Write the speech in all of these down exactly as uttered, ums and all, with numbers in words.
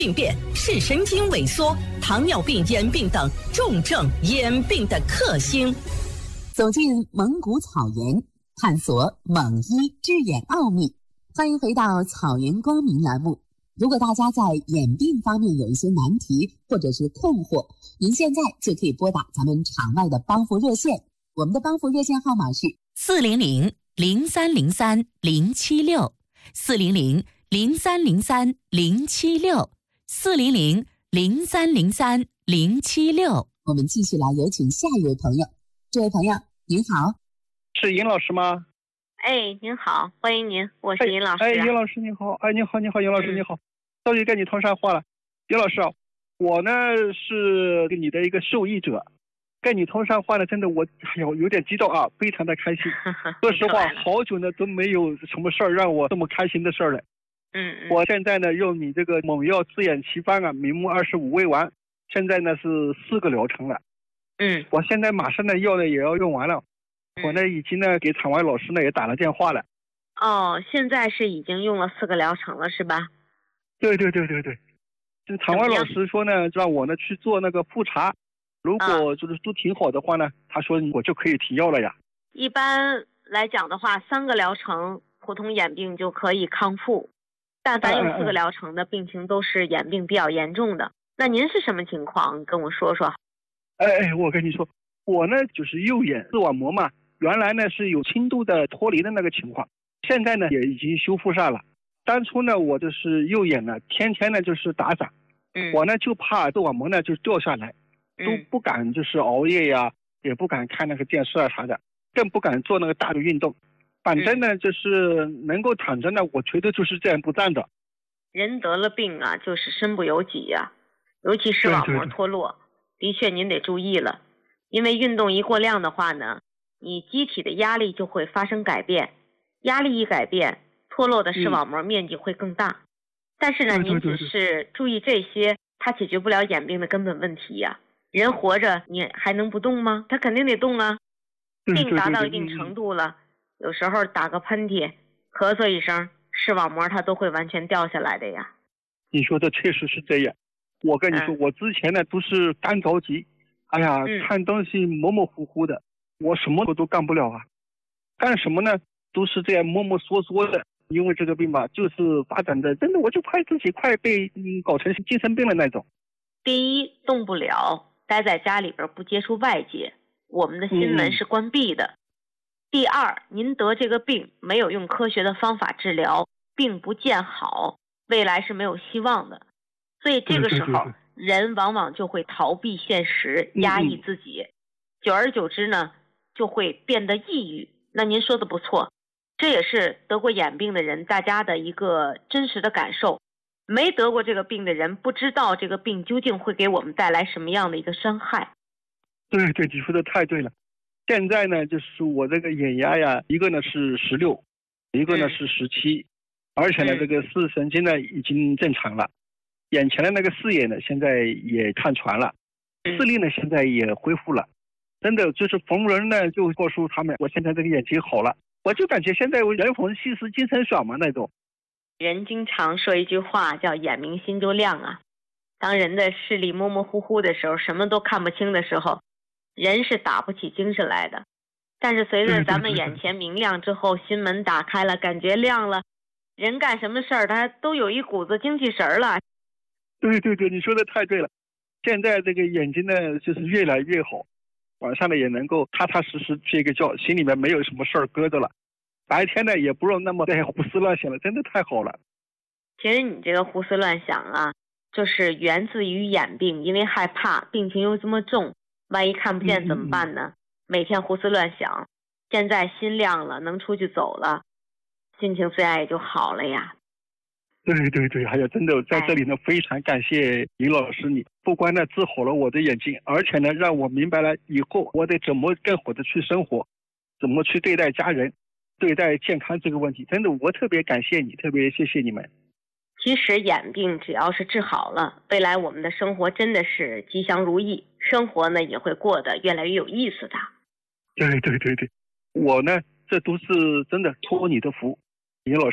病变、视神经萎缩、糖尿病、眼病等重症眼病的克星。 走进蒙古草原，探索蒙医治眼奥秘。欢迎回到草原光明栏目。如果大家在眼病方面有一些难题或者是困惑，您现在就可以拨打咱们场外的帮扶热线。我们的帮扶热线号码是四零零零三零三零七六，四零零零三零三零七六，四零零零三零三零七六。 我们继续来有请下一位朋友。这位朋友您好。 是尹老师吗？ 哎，您好，欢迎您，我是尹老师、啊。 哎，尹老师你好，哎，你好，你好，尹老师你好，终于跟你通上话了。尹老师啊，我呢是你的一个受益者，跟你通上话呢，真的我哎呦有点激动啊，非常的开心。说实话，好久呢都没有什么事儿让我这么开心的事儿了。 嗯嗯。 我现在呢用你这个猛药自眼齐方啊，明目二十五味丸，现在呢是四个疗程了。 嗯。 我现在马上呢药呢也要用完了。我呢已经呢给场外老师呢也打了电话了。 哦，现在是已经用了四个疗程了是吧？ 对对对对对，这场外老师说呢让我呢去做那个复查，如果就是都挺好的话呢、啊、他说我就可以停药了呀。 一般来讲的话，三个疗程普通眼病就可以康复，但凡用四个疗程的病情都是眼病比较严重的。那您是什么情况跟我说说。 哎哎，我跟你说，我呢就是右眼视网膜嘛，原来呢是有轻度的脱离的那个情况，现在呢也已经修复上了。当初呢我就是右眼呢天天呢就是打伞、嗯、我呢就怕视网膜呢就掉下来、嗯、都不敢就是熬夜呀，也不敢看那个电视啊啥的，更不敢做那个大的运动，反正呢、嗯、就是能够躺着呢我觉得就是这样不站着。 人得了病啊就是身不由己呀、啊，尤其视网膜脱落，的确您得注意了，因为运动一过量的话呢，你机体的压力就会发生改变，压力一改变，脱落的视网膜面积会更大、嗯、但是呢您只是注意这些，它解决不了眼病的根本问题呀、啊。人活着你还能不动吗？他肯定得动啊。病达到一定程度了，有时候打个喷嚏咳嗽一声，视网膜它都会完全掉下来的呀。 你说的确实是这样，我跟你说、嗯、我之前呢都是干着急，哎呀、嗯、看东西模模糊糊的，我什么都干不了啊，干什么呢都是这样摸摸索索的。因为这个病吧就是发展的真的我就怕自己快被、嗯、搞成精神病的那种。 第一，动不了，待在家里边不接触外界，我们的心门是关闭的、嗯、第二，您得这个病没有用科学的方法治疗，病不见好，未来是没有希望的，所以这个时候对对对对人往往就会逃避现实，压抑自己、嗯、久而久之呢就会变得抑郁。那您说的不错，这也是得过眼病的人大家的一个真实的感受，没得过这个病的人不知道这个病究竟会给我们带来什么样的一个伤害。 对对，你说的太对了。现在呢就是我这个眼压呀，一个呢是十六，一个呢是十七、嗯、而且呢、嗯、这个视神经呢已经正常了，眼前的那个视野呢现在也看传了，视力呢现在也恢复了，真的就是逢人呢就告诉他们我现在这个眼睛好了，我就感觉现在人逢喜事精神爽嘛那种。 人经常说一句话叫眼明心就亮啊，当人的视力模模糊糊的时候，什么都看不清的时候，人是打不起精神来的。但是随着咱们眼前明亮之后，心门打开了，感觉亮了，人干什么事儿他都有一股子精气神了。 对对对，你说的太对了。现在这个眼睛呢就是越来越好，晚上呢也能够踏踏实实睡个觉，心里面没有什么事儿搁着了，白天呢也不用那么再胡思乱想了，真的太好了。 其实你这个胡思乱想啊，就是源自于眼病，因为害怕病情又这么重，万一看不见怎么办呢？嗯嗯嗯每天胡思乱想，现在心亮了，能出去走了，心情自然也就好了呀。 对对对，还有真的在这里呢、哎、非常感谢尹老师，你不光呢治好了我的眼睛，而且呢让我明白了以后我得怎么更好的去生活，怎么去对待家人，对待健康这个问题，真的我特别感谢你，特别谢谢你们。 其实眼病只要是治好了，未来我们的生活真的是吉祥如意，生活呢也会过得越来越有意思的。对对对对，我呢这都是真的托你的福，尹老师，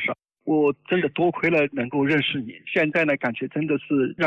我真的多亏了能够认识你，现在呢感觉真的是让